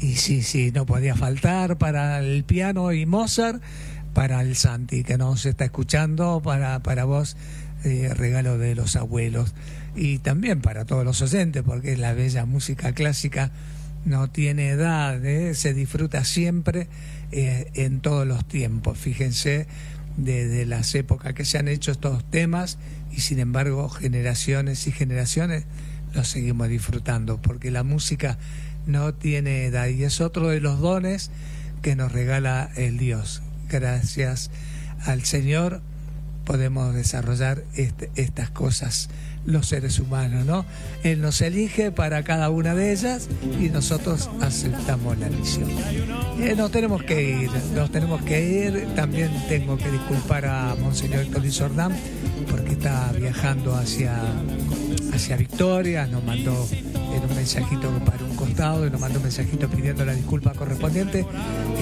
Y sí, no podía faltar para el piano y Mozart, para el Santi, que nos está escuchando, para vos, regalo de los abuelos. Y también para todos los oyentes, porque la bella música clásica no tiene edad, se disfruta siempre, en todos los tiempos. Fíjense, desde las épocas que se han hecho estos temas, y sin embargo generaciones y generaciones los seguimos disfrutando, porque la música no tiene edad, y es otro de los dones que nos regala el Dios. Gracias al Señor podemos desarrollar estas cosas los seres humanos, ¿no? Él nos elige para cada una de ellas y nosotros aceptamos la misión. Nos tenemos que ir. También tengo que disculpar a Monseñor Héctor Lizordán, porque está viajando hacia Victoria. Nos mandó en un mensajito para un costado y nos mandó un mensajito pidiendo la disculpa correspondiente.